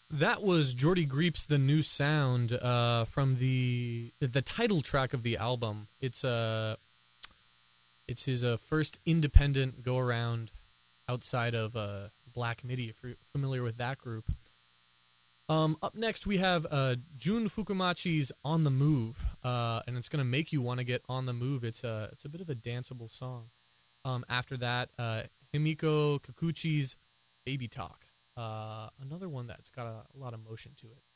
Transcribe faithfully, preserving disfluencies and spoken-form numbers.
That was Jordy Greep's The New Sound uh, from the the title track of the album. It's uh, it's his uh, first independent go around outside of uh, Black Midi. If you're familiar with that group. Um, up next we have uh, Jun Fukumachi's On the Move, uh, and it's gonna make you want to get on the move. It's a it's a bit of a danceable song. Um, after that, uh, Himiko Kikuchi's Baby Talk. Uh, another one that's got a, a lot of motion to it.